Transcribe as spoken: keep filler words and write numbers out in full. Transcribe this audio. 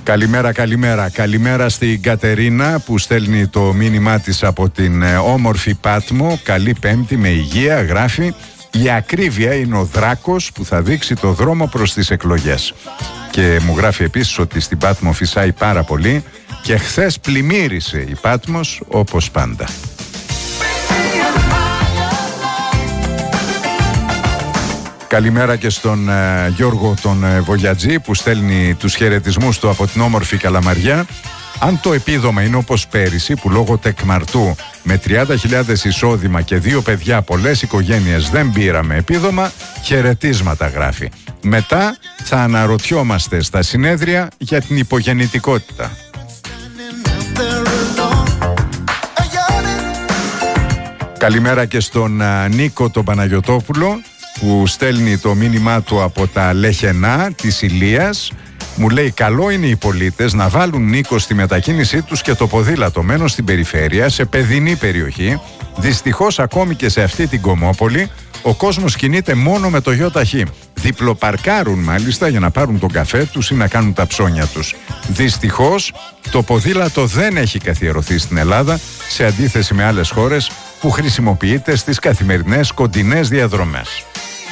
Καλημέρα, καλημέρα. Καλημέρα στην Κατερίνα που στέλνει το μήνυμά της από την ε, όμορφη Πάτμο. Καλή Πέμπτη με υγεία, γράφει. Η ακρίβεια είναι ο δράκος που θα δείξει το δρόμο προς τις εκλογές. Και μου γράφει επίσης ότι στην Πάτμο φυσάει πάρα πολύ και χθες πλημμύρισε η Πάτμος όπως πάντα. Καλημέρα και στον ε, Γιώργο τον ε, Βογιατζή που στέλνει τους χαιρετισμούς του από την όμορφη Καλαμαριά. Αν το επίδομα είναι όπως πέρυσι που λόγω τεκμαρτού με τριάντα χιλιάδες εισόδημα και δύο παιδιά πολλές οικογένειες δεν πήραμε επίδομα, χαιρετίσματα γράφει. Μετά θα αναρωτιόμαστε στα συνέδρια για την υπογεννητικότητα. Καλημέρα και στον α, Νίκο τον Παναγιωτόπουλο που στέλνει το μήνυμά του από τα Λεχενά της Ηλίας. Μου λέει καλό είναι οι πολίτες να βάλουν, Νίκο, στη μετακίνησή τους και το ποδήλατο. Μένω στην περιφέρεια, σε παιδινή περιοχή. Δυστυχώς ακόμη και σε αυτή την Κομμόπολη ο κόσμος κινείται μόνο με το ΙΟΤΑΧΗ. Διπλοπαρκάρουν μάλιστα για να πάρουν τον καφέ τους ή να κάνουν τα ψώνια τους. Δυστυχώς το ποδήλατο δεν έχει καθιερωθεί στην Ελλάδα σε αντίθεση με άλλες χώρες που χρησιμοποιείται στις καθημερινές κοντινές διαδρομές.